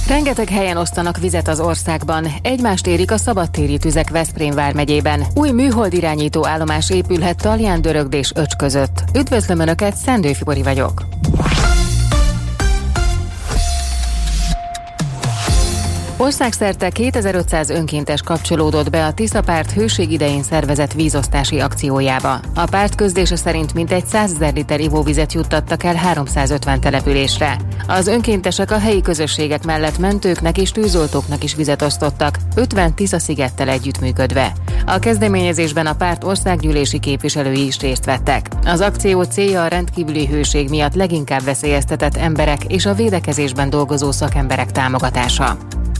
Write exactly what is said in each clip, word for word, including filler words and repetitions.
Rengeteg helyen osztanak vizet az országban. Egymást érik a szabadtéri tüzek Veszprém vármegyében. Új műholdirányító állomás épülhet Taljándörögd és Öcs között. Üdvözlöm Önöket, Szendő Fibori vagyok. Országszerte kétezer-ötszáz önkéntes kapcsolódott be a Tisza párt hőség idején szervezett vízosztási akciójába. A párt közlése szerint mintegy százezer liter ivóvizet juttattak el háromszázötven településre. Az önkéntesek a helyi közösségek mellett mentőknek és tűzoltóknak is vizet osztottak, ötven Tisza-szigettel együttműködve. A kezdeményezésben a párt országgyűlési képviselői is részt vettek. Az akció célja a rendkívüli hőség miatt leginkább veszélyeztetett emberek és a védekezésben dolgozó szakemberek támogatása.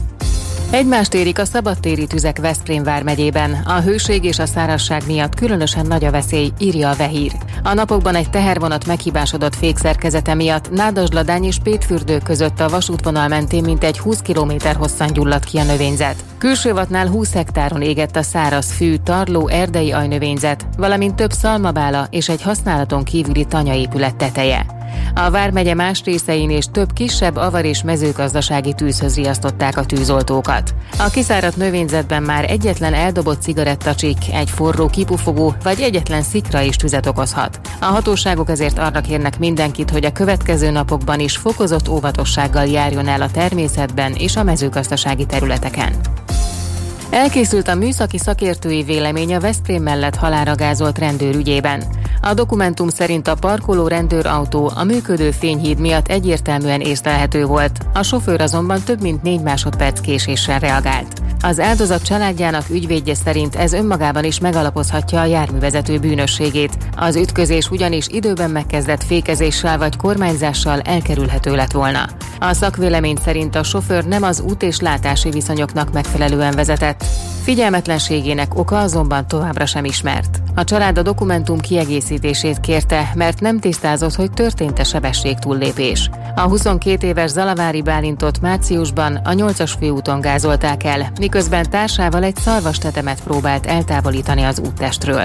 Egymást érik a szabadtéri tüzek Veszprém vármegyében. A hőség és a szárazság miatt különösen nagy a veszély, írja a Vehír. A napokban egy tehervonat meghibásodott fékszerkezete miatt Nádasdladány és Pétfürdő között a vasútvonal mentén mintegy húsz kilométer hosszan gyulladt ki a növényzet. Külsővatnál húsz hektáron égett a száraz fű, tarló, erdei ajnövényzet, valamint több szalmabála és egy használaton kívüli tanyaépület teteje. A vármegye más részein és több kisebb avar- és mezőgazdasági tűzhöz riasztották a tűzoltókat. A kiszáradt növényzetben már egyetlen eldobott cigarettacsik, egy forró kipufogó vagy egyetlen szikra is tüzet okozhat. A hatóságok ezért arra kérnek mindenkit, hogy a következő napokban is fokozott óvatossággal járjon el a természetben és a mezőgazdasági területeken. Elkészült a műszaki szakértői vélemény a Veszprém mellett halálra gázolt rendőr ügyében. A dokumentum szerint a parkoló rendőrautó a működő fényhíd miatt egyértelműen észlelhető volt, a sofőr azonban több mint négy másodperc késéssel reagált. Az áldozat családjának ügyvédje szerint ez önmagában is megalapozhatja a járművezető bűnösségét. Az ütközés ugyanis időben megkezdett fékezéssel vagy kormányzással elkerülhető lett volna. A szakvélemény szerint a sofőr nem az út- és látási viszonyoknak megfelelően vezetett. Figyelmetlenségének oka azonban továbbra sem ismert. A család a dokumentum kiegészítését kérte, mert nem tisztázott, hogy történt-e sebességtúllépés. A huszonkét éves Zalavári Bálintot márciusban a nyolcas főúton gázolták el, miközben társával egy szarvastetemet próbált eltávolítani az úttestről.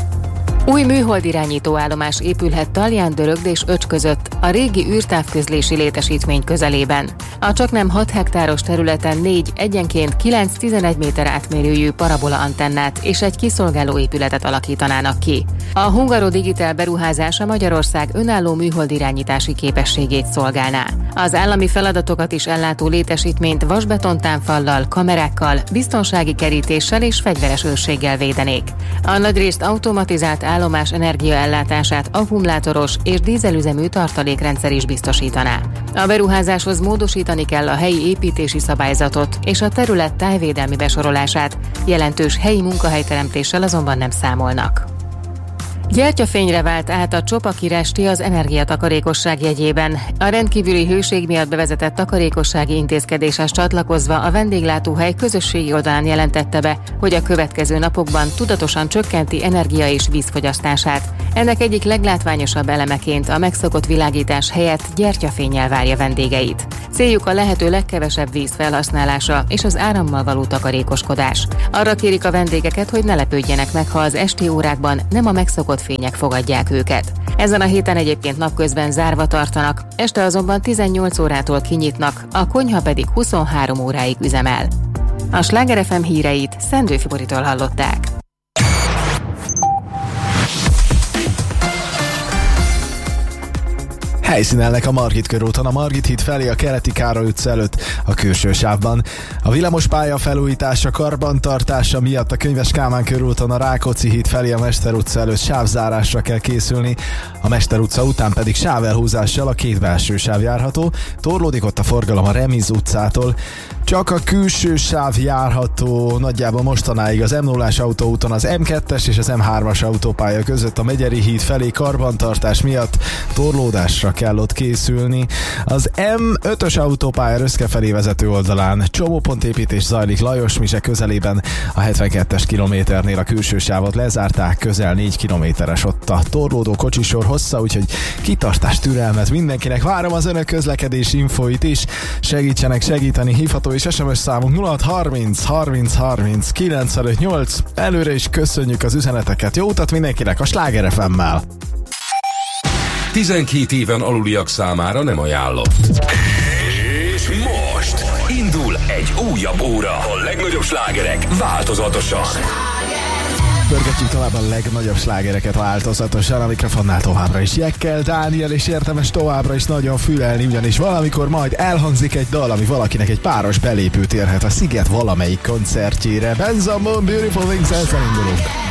Új műholdirányító állomás épülhet Taljándörögd és Öcs között, a régi űrtávközlési létesítmény közelében. A csaknem hat hektáros területen négy egyenként kilenc-tizenegy méter átmérőjű parabola antennát és egy kiszolgáló épületet alakítanának ki. A Hungaro Digital beruházása Magyarország önálló műholdirányítási képességét szolgálná. Az állami feladatokat is ellátó létesítményt vasbetontánfallal, kamerákkal, biztonsági kerítéssel és fegyveres őrséggel védenék. A nagyrészt automatizált állomás energiaellátását akkumulátoros és dízelüzemű tartalékrendszer is biztosítaná. A beruházáshoz módosítani kell a helyi építési szabályzatot és a terület tájvédelmi besorolását, jelentős helyi munkahelyteremtéssel azonban nem számolnak. Gyertyafényre vált át a Csopaki Resti az energiatakarékosság jegyében. A rendkívüli hőség miatt bevezetett takarékossági intézkedéshez csatlakozva a vendéglátóhely közösségi oldalán jelentette be, hogy a következő napokban tudatosan csökkenti energia- és vízfogyasztását. Ennek egyik leglátványosabb elemeként a megszokott világítás helyett gyertyafénnyel várja vendégeit. Céljuk a lehető legkevesebb víz felhasználása és az árammal való takarékoskodás. Arra kérik a vendégeket, hogy ne lepődjenek meg, ha az esti órákban nem a megszokott fények fogadják őket. Ezen a héten egyébként napközben zárva tartanak, este azonban tizennyolc órától kinyitnak, a konyha pedig huszonhárom óráig üzemel. A Sláger ef em híreit Szendő Fiboritól hallották. Helyszínelnek a Margit körúton, a Margit híd felé a Keleti Károly utca előtt a külső sávban. A villamospálya felújítása, karbantartása miatt a Könyves Kálmán körúton a Rákóczi híd felé a Mester utca előtt sávzárásra kell készülni, a Mester utca után pedig sávelhúzással a két belső sáv járható, torlódik ott a forgalom a Remiz utcától. Csak a külső sáv járható nagyjából mostanáig az em nullás autóúton az em kettes és az em hármas autópálya között a Megyeri híd felé karbantartás miatt torlódásra kell ott készülni. Az em ötös autópálya Röszke felé vezető oldalán csomópontépítés zajlik Lajos Mise közelében, a hetvenkettes kilométernél a külső sávot lezárták, közel négy kilométeres ott a torlódó kocsisor hossza, úgyhogy kitartás, türelmet mindenkinek. Várom az önök közlekedési infóit is, segítsenek segíteni, hívható és es em es számunk nulla hat harminc harminc harminc kilencvenöt-nyolc. Előre is köszönjük az üzeneteket. Jó utat mindenkinek a Sláger ef emmel! tizenkét éven aluliak számára nem ajánlott. És most Indul egy újabb óra. A legnagyobb slágerek változatosan. Pörgetjük tovább a legnagyobb slágereket változatosan, a mikrofonnál továbbra is Jekkel Dániel, és érdemes továbbra is nagyon fülelni, ugyanis valamikor majd elhangzik egy dal, ami valakinek egy páros belépőt érhet a Sziget valamelyik koncertjére. Benz a Moon, Beautiful Things, ezzel indulunk.